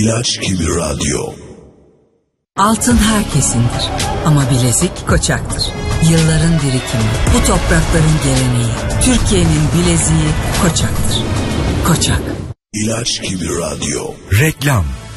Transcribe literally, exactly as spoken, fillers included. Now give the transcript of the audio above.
İlaç gibi radyo. Altın herkesindir ama bilezik Koçak'tır. Yılların birikimi, bu toprakların geleneği. Türkiye'nin bileziği Koçak'tır. Koçak. İlaç gibi radyo. Reklam.